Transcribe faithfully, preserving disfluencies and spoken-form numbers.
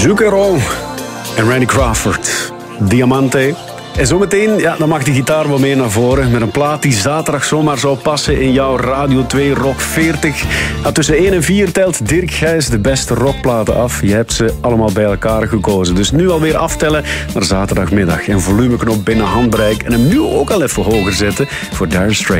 Zucchero en Randy Crawford. Diamante. En zometeen, ja, dan mag die gitaar wel mee naar voren. Met een plaat die zaterdag zomaar zou passen in jouw Radio twee Rock veertig. Ja, tussen één en vier telt Dirk Gijs de beste rockplaten af. Je hebt ze allemaal bij elkaar gekozen. Dus nu alweer aftellen naar zaterdagmiddag. En volumeknop binnen handbereik. En hem nu ook al even hoger zetten voor Dire Straits.